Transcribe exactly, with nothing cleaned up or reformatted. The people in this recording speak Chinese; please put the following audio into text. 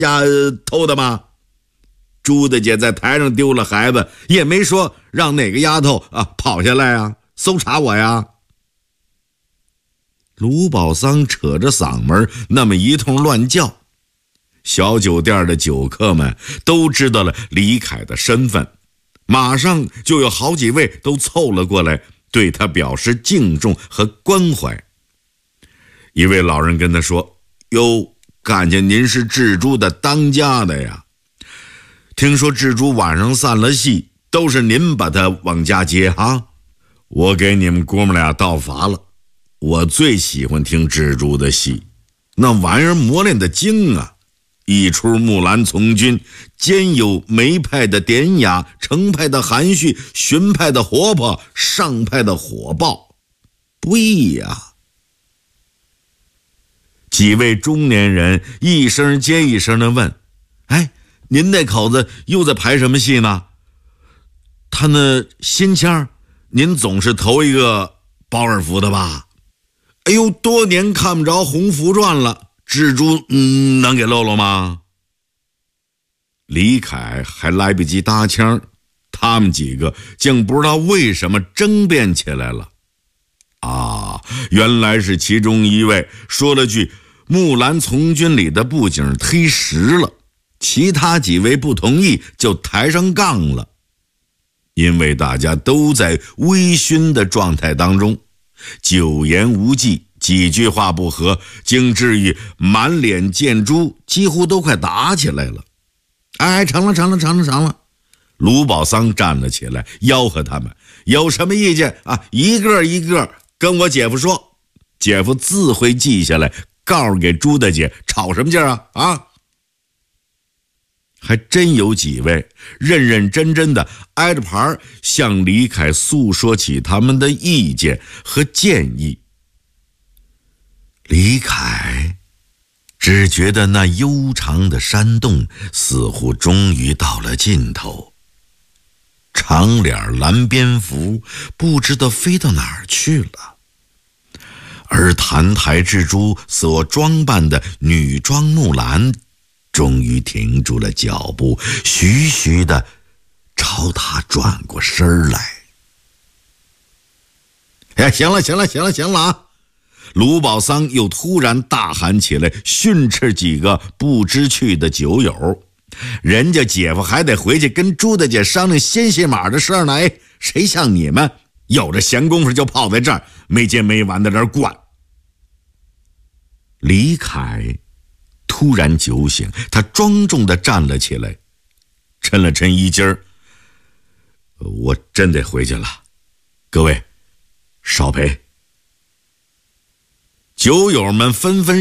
家偷的吗？朱大姐在台上丢了孩子，也没说让哪个丫头啊跑下来啊搜查我呀。卢宝桑扯着嗓门那么一通乱叫，小酒店的酒客们都知道了李凯的身份，马上就有好几位都凑了过来，对他表示敬重和关怀。一位老人跟他说：哟，看见您是蜘蛛的当家的呀，听说蜘蛛晚上散了戏，都是您把他往家接啊。我给你们哥们俩道罚了，我最喜欢听蜘蛛的戏，那玩意儿磨练的精啊，一出木兰从军，兼有梅派的典雅，程派的含蓄，荀派的活泼，上派的火爆，不易呀。几位中年人一声接一声地问：哎，您那口子又在排什么戏呢？他那新腔，您总是头一个包二服的吧？哎呦，多年看不着红拂传了，蜘蛛嗯能给露露吗？李凯还来不及搭腔，他们几个竟不知道为什么争辩起来了。啊，原来是其中一位说了句木兰从军里的布景忒实了，其他几位不同意，就抬上杠了。因为大家都在微醺的状态当中，酒言无忌，几句话不合，竟至于满脸见珠，几乎都快打起来了。哎，成了成了成了成了！卢宝桑站了起来，吆喝他们有什么意见啊，一个一个跟我姐夫说，姐夫自会记下来，告诉给朱大姐，吵什么劲儿啊啊！还真有几位认认真真的挨着牌向李凯诉说起他们的意见和建议。李凯只觉得那悠长的山洞似乎终于到了尽头，长脸蓝蝙蝠不知道飞到哪儿去了，而弹台蜘蛛所装扮的女装木兰终于停住了脚步，徐徐地朝他转过身来。哎，行了行了行了行了啊！卢宝桑又突然大喊起来，训斥几个不知趣的酒友。人家姐夫还得回去跟朱大姐商量鲜血马的事呢，哎，谁像你们有着闲工夫就泡在这儿，没完没完的这儿灌。李凯突然酒醒，他庄重地站了起来，抻了抻衣襟儿。我真得回去了，各位少陪。酒友们纷纷